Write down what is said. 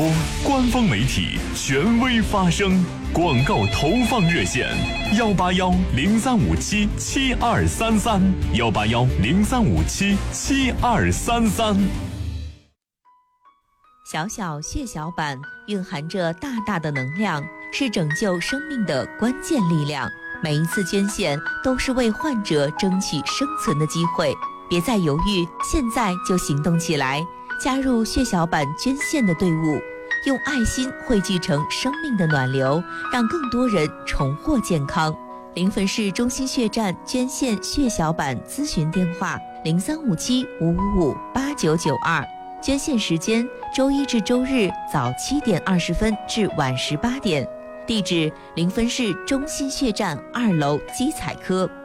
播，官方媒体，权威发声。广告投放热线：181-0357-7233，181-0357-7233。 小小血小板蕴含着大大的能量，是拯救生命的关键力量。每一次捐献都是为患者争取生存的机会，别再犹豫，现在就行动起来，加入血小板捐献的队伍，用爱心汇聚成生命的暖流，让更多人重获健康。临汾市中心血站捐献血小板咨询电话：0357-555-8992，捐献时间周一至周日早7点20分至晚18点，地址临汾市中心血站2楼基彩科。